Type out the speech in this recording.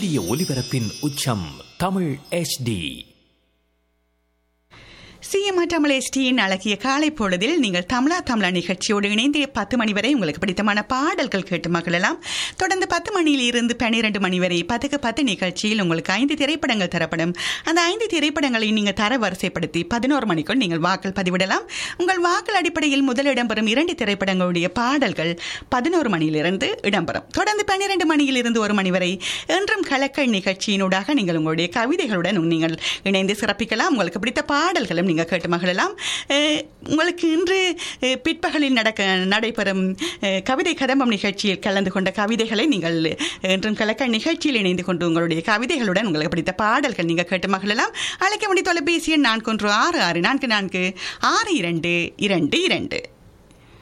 இந்திய ஒலிபரப்பின் உச்சம் தமிழ் HD. சிஎம்ஆர் தமிழ் எஸ்டியின் அழகிய காலை பொழுதில் நீங்கள் தமிழா நிகழ்ச்சியோடு இணைந்து 10 மணி வரை உங்களுக்கு பிடித்தமான பாடல்கள் கேட்டு மகிழலாம். தொடர்ந்து 10 மணியில் இருந்து 12 மணி வரை 10க்கு 10 நிகழ்ச்சியில் உங்களுக்கு 5 திரைப்படங்கள் தரப்படும். அந்த 5 திரைப்படங்களை நீங்கள் தர வரிசைப்படுத்தி 11 மணிக்குள் நீங்கள் வாக்கள் பதிவிடலாம். உங்கள் வாக்கள் அடிப்படையில் முதல் இடம்பெறும் 2 திரைப்படங்களுடைய பாடல்கள் 11 மணியிலிருந்து இடம்பெறும். தொடர்ந்து 12 மணியில் இருந்து 1 மணி வரை என்றும் கலக்கல் நிகழ்ச்சியினூடாக நீங்கள் உங்களுடைய கவிதைகளுடன் நீங்கள் இணைந்து சிறப்பிக்கலாம். உங்களுக்கு பிடித்த பாடல்களும் நீங்கள் கேட்டு மகிழலாம். உங்களுக்கு இன்று பிற்பகலில் நடைபெறும் கவிதை கதம்பம் நிகழ்ச்சியில் கலந்து கொண்ட கவிதைகளை நீங்கள் என்றும் கலக்க நிகழ்ச்சியில் இணைந்து கொண்டு உங்களுடைய கவிதைகளுடன் உங்களுக்கு பிடித்த பாடல்கள் நீங்கள் கேட்டு மகிழலாம். அழைக்க வேண்டிய தொலைபேசி எண் 4166446222.